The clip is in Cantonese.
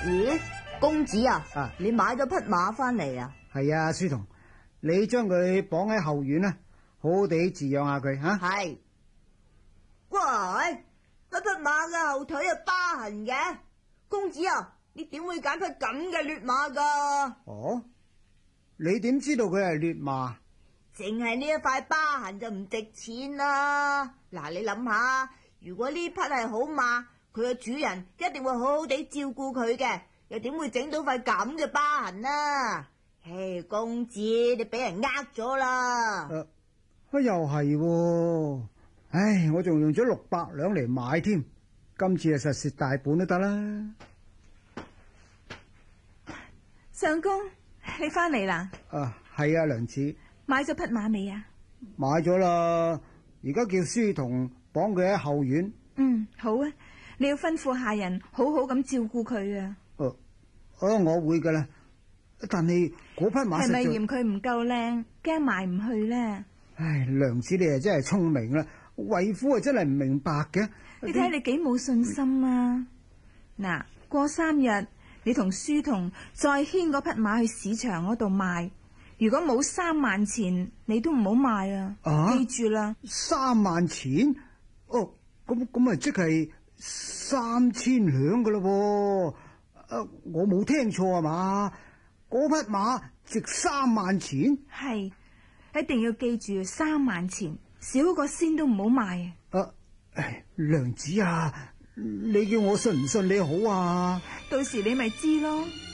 咦，公子啊，你買咗匹馬翻嚟啊？ 係啊，書童，你將佢綁喺後院啦，好好地飼養下佢吓。 係。哇，嗰匹馬嘅後腿有疤痕嘅，公子啊，你點會揀匹咁嘅劣馬噶？ 哦，你點知道佢係劣馬？ 淨係呢一塊疤痕就唔值錢啦。嗱，你諗下，如果呢匹係好馬，佢嘅主人一定會好好地照顧佢嘅，又點會整到塊咁嘅疤痕啊？唉，公子，你俾人呃咗啦。 又係喎，唉，我仲用咗600兩嚟買添，今次啊實蝕大本都得啦。 相公，你翻嚟啦？ 係啊，娘子。 買咗匹馬未啊？ 買咗啦，而家叫書童綁佢喺後院。 好啊，你要吩咐下人好好咁照顧佢啊。 我會噶啦，但係嗰匹馬係咪嫌佢唔夠靚，驚賣唔去呢？ 唉，娘子你啊真係聰明啦，為夫啊真係唔明白嘅。 你睇你幾冇信心啊！嗱，過3日你同書童再牽嗰匹馬去市場嗰度賣，如果冇3萬錢，你都唔好賣啊！記住啦 ，3萬錢？咁啊即係3000兩噶咯。我冇聽錯啊嘛？嗰匹馬值3萬錢？ 係，一定要記住3萬錢，少個仙都唔好賣啊！ 娘子啊，你叫我信唔信你好啊？ 到時你咪知咯。